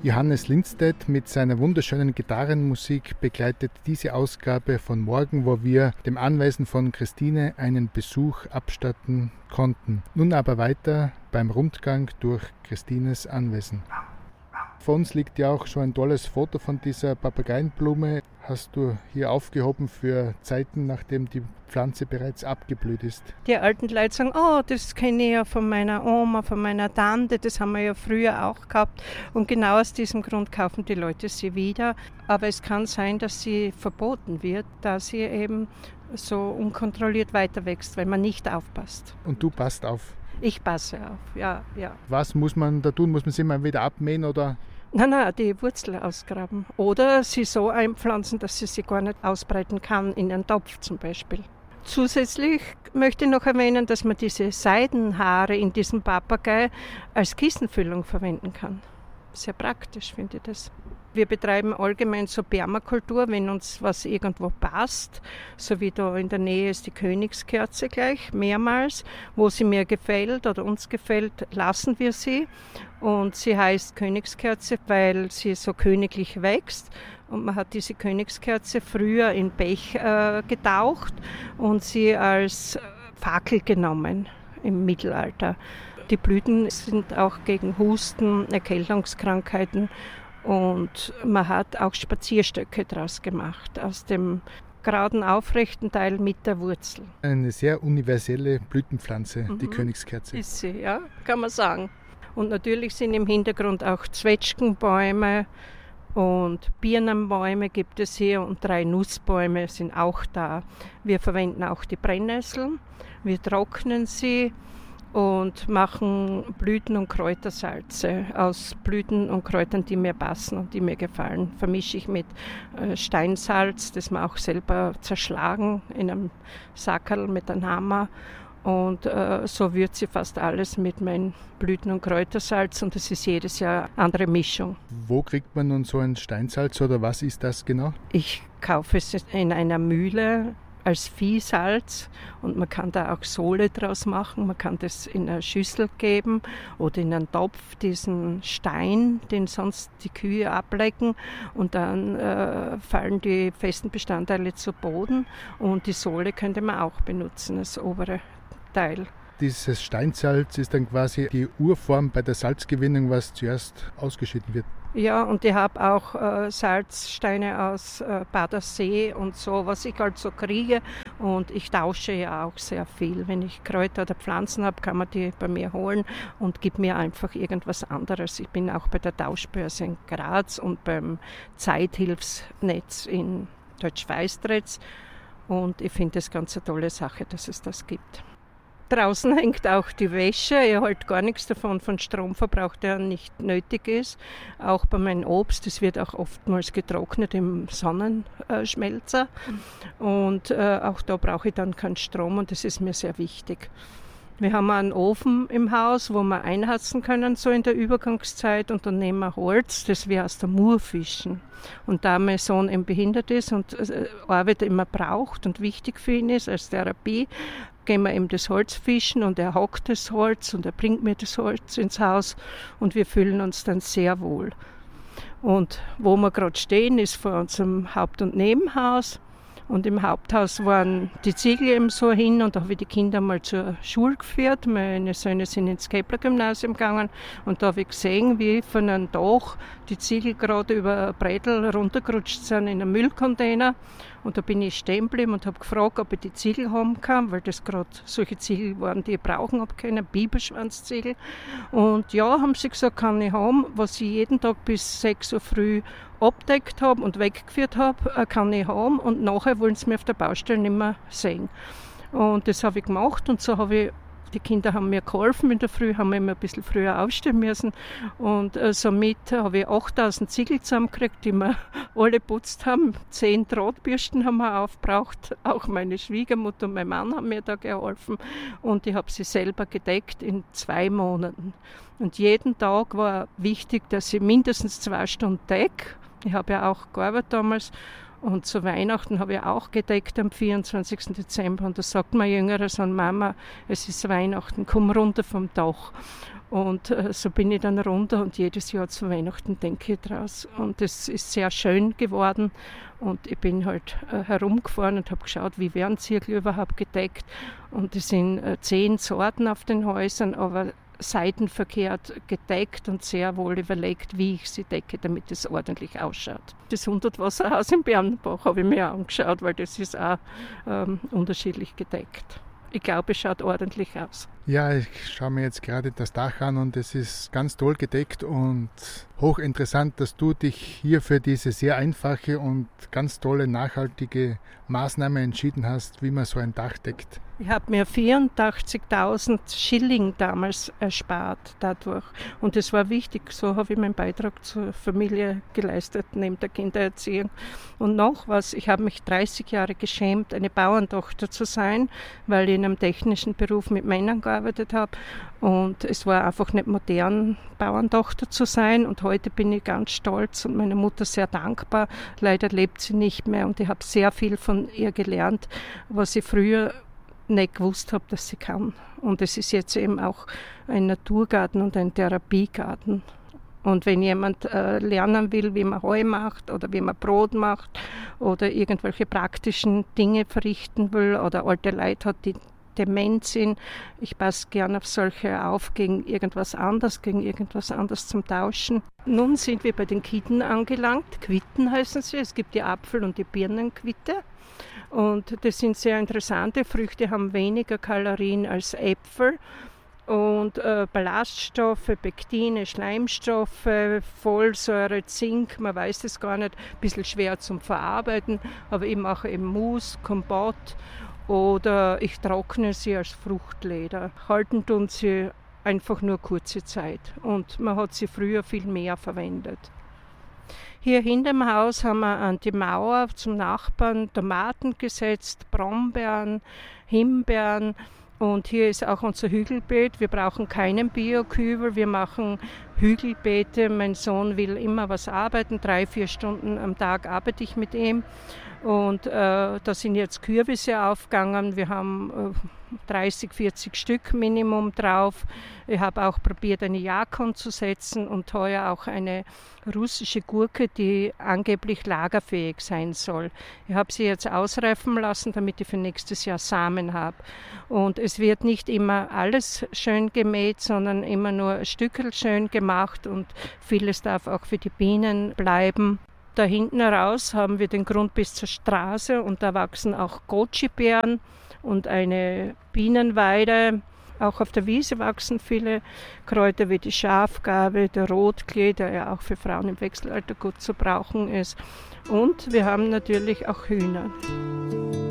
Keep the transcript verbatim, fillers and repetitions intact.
Johannes Lindstedt mit seiner wunderschönen Gitarrenmusik begleitet diese Ausgabe von morgen, wo wir dem Anwesen von Christine einen Besuch abstatten konnten. Nun aber weiter beim Rundgang durch Christines Anwesen. Vor uns liegt ja auch schon ein tolles Foto von dieser Papageienblume. Hast du hier aufgehoben für Zeiten, nachdem die Pflanze bereits abgeblüht ist? Die alten Leute sagen, oh, das kenne ich ja von meiner Oma, von meiner Tante, das haben wir ja früher auch gehabt. Und genau aus diesem Grund kaufen die Leute sie wieder. Aber es kann sein, dass sie verboten wird, da sie eben so unkontrolliert weiter wächst, wenn man nicht aufpasst. Und du passt auf? Ich passe auf, ja, ja. Was muss man da tun? Muss man sie mal wieder abmähen oder? Nein, nein, die Wurzel ausgraben. Oder sie so einpflanzen, dass sie sich gar nicht ausbreiten kann, in einen Topf zum Beispiel. Zusätzlich möchte ich noch erwähnen, dass man diese Seidenhaare in diesem Papagei als Kissenfüllung verwenden kann. Sehr praktisch, finde ich das. Wir betreiben allgemein so Permakultur, wenn uns was irgendwo passt, so wie da in der Nähe ist die Königskerze gleich, mehrmals. Wo sie mir gefällt oder uns gefällt, lassen wir sie. Und sie heißt Königskerze, weil sie so königlich wächst. Und man hat diese Königskerze früher in Pech äh, getaucht und sie als Fackel genommen im Mittelalter. Die Blüten sind auch gegen Husten, Erkältungskrankheiten. Und man hat auch Spazierstöcke draus gemacht, aus dem geraden, aufrechten Teil mit der Wurzel. Eine sehr universelle Blütenpflanze, mhm. die Königskerze. Ist sie, ja, kann man sagen. Und natürlich sind im Hintergrund auch Zwetschgenbäume und Birnenbäume gibt es hier und drei Nussbäume sind auch da. Wir verwenden auch die Brennnesseln, wir trocknen sie und machen Blüten- und Kräutersalze aus Blüten und Kräutern, die mir passen und die mir gefallen. Vermische ich mit Steinsalz, das wir auch selber zerschlagen in einem Sackerl mit einem Hammer. Und äh, so würze ich fast alles mit meinem Blüten- und Kräutersalz und das ist jedes Jahr eine andere Mischung. Wo kriegt man nun so ein Steinsalz oder was ist das genau? Ich kaufe es in einer Mühle als Viehsalz und man kann da auch Sohle draus machen, man kann das in eine Schüssel geben oder in einen Topf, diesen Stein, den sonst die Kühe ablecken und dann äh, fallen die festen Bestandteile zu Boden und die Sohle könnte man auch benutzen, das obere Teil. Dieses Steinsalz ist dann quasi die Urform bei der Salzgewinnung, was zuerst ausgeschieden wird. Ja, und ich habe auch äh, Salzsteine aus äh, Badersee und so, was ich halt so kriege. Und ich tausche ja auch sehr viel. Wenn ich Kräuter oder Pflanzen habe, kann man die bei mir holen und gibt mir einfach irgendwas anderes. Ich bin auch bei der Tauschbörse in Graz und beim Zeithilfsnetz in Deutsch-Weistretz. Und ich finde das ganz eine tolle Sache, dass es das gibt. Draußen hängt auch die Wäsche. Ich halte gar nichts davon von Stromverbrauch, der nicht nötig ist. Auch bei meinem Obst, das wird auch oftmals getrocknet im Sonnenschmelzer. Und äh, auch da brauche ich dann keinen Strom und das ist mir sehr wichtig. Wir haben einen Ofen im Haus, wo wir einheizen können, so in der Übergangszeit. Und dann nehmen wir Holz, das wir aus der Mur fischen. Und da mein Sohn eben behindert ist und äh, Arbeit immer braucht und wichtig für ihn ist als Therapie, gehen wir eben das Holz fischen und er hockt das Holz und er bringt mir das Holz ins Haus und wir fühlen uns dann sehr wohl. Und wo wir gerade stehen, ist vor unserem Haupt- und Nebenhaus. Und im Haupthaus waren die Ziegel eben so hin und da habe ich die Kinder mal zur Schule geführt. Meine Söhne sind ins Kepler-Gymnasium gegangen und da habe ich gesehen, wie von einem Dach die Ziegel gerade über ein Brettel runtergerutscht sind in einen Müllcontainer. Und da bin ich stehen geblieben und habe gefragt, ob ich die Ziegel haben kann, weil das gerade solche Ziegel waren, die ich brauchen habe können, Biberschwanzziegel. Und ja, haben sie gesagt, kann ich haben, was ich jeden Tag bis sechs Uhr früh abdeckt habe und weggeführt habe, kann ich haben und nachher wollen sie mich auf der Baustelle nicht mehr sehen. Und das habe ich gemacht und so habe ich, die Kinder haben mir geholfen in der Früh, haben immer ein bisschen früher aufstehen müssen und äh, somit habe ich achttausend Ziegel zusammengekriegt, die wir alle putzt haben. Zehn Drahtbürsten haben wir aufgebraucht, auch meine Schwiegermutter und mein Mann haben mir da geholfen und ich habe sie selber gedeckt in zwei Monaten. Und jeden Tag war wichtig, dass ich mindestens zwei Stunden decke. Ich habe ja auch gearbeitet damals Und zu Weihnachten habe ich auch gedeckt am vierundzwanzigsten Dezember. Und da sagt mein jüngerer Sohn, Mama, es ist Weihnachten, komm runter vom Dach. Und äh, so bin ich dann runter und jedes Jahr zu Weihnachten denke ich draus. Und es ist sehr schön geworden. Und ich bin halt äh, herumgefahren und habe geschaut, wie werden Zirkel überhaupt gedeckt. Und es sind äh, zehn Sorten auf den Häusern, aber seitenverkehrt gedeckt und sehr wohl überlegt, wie ich sie decke, damit es ordentlich ausschaut. Das Hundertwasserhaus in Bernbach habe ich mir angeschaut, weil das ist auch ähm, unterschiedlich gedeckt. Ich glaube, es schaut ordentlich aus. Ja, ich schaue mir jetzt gerade das Dach an und es ist ganz toll gedeckt und hochinteressant, dass du dich hier für diese sehr einfache und ganz tolle, nachhaltige Maßnahme entschieden hast, wie man so ein Dach deckt. Ich habe mir vierundachtzigtausend Schilling damals erspart dadurch. Und das war wichtig. So habe ich meinen Beitrag zur Familie geleistet, neben der Kindererziehung. Und noch was, ich habe mich dreißig Jahre geschämt, eine Bauerntochter zu sein, weil ich in einem technischen Beruf mit Männern gearbeitet habe. Und es war einfach nicht modern, Bauerntochter zu sein. Und heute bin ich ganz stolz und meiner Mutter sehr dankbar. Leider lebt sie nicht mehr und ich habe sehr viel von ihr gelernt, was ich früher nicht gewusst habe, dass sie kann. Und es ist jetzt eben auch ein Naturgarten und ein Therapiegarten. Und wenn jemand äh, lernen will, wie man Heu macht oder wie man Brot macht oder irgendwelche praktischen Dinge verrichten will oder alte Leute hat, die dement sind, ich passe gerne auf solche auf, gegen irgendwas anderes, gegen irgendwas anderes zum Tauschen. Nun sind wir bei den Quitten angelangt. Quitten heißen sie. Es gibt die Apfel- und die Birnenquitte. Und das sind sehr interessante Früchte, haben weniger Kalorien als Äpfel und äh, Ballaststoffe, Pektine, Schleimstoffe, Folsäure, Zink, man weiß es gar nicht, ein bisschen schwer zum Verarbeiten, aber ich mache eben Mousse, Kompott oder ich trockne sie als Fruchtleder. Halten tun sie einfach nur kurze Zeit und man hat sie früher viel mehr verwendet. Hier hinter dem Haus haben wir an die Mauer zum Nachbarn Tomaten gesetzt, Brombeeren, Himbeeren und hier ist auch unser Hügelbeet. Wir brauchen keinen Biokübel, wir machen Hügelbeete. Mein Sohn will immer was arbeiten, drei, vier Stunden am Tag arbeite ich mit ihm und äh, da sind jetzt Kürbisse aufgegangen. Wir haben äh, dreißig, vierzig Stück Minimum drauf. Ich habe auch probiert, eine Jakon zu setzen und heuer auch eine russische Gurke, die angeblich lagerfähig sein soll. Ich habe sie jetzt ausreifen lassen, damit ich für nächstes Jahr Samen habe. Und es wird nicht immer alles schön gemäht, sondern immer nur ein Stückel schön gemacht und vieles darf auch für die Bienen bleiben. Da hinten raus haben wir den Grund bis zur Straße und da wachsen auch Goji-Beeren und eine Bienenweide. Auch auf der Wiese wachsen viele Kräuter wie die Schafgarbe, der Rotklee, der ja auch für Frauen im Wechselalter gut zu brauchen ist. Und wir haben natürlich auch Hühner.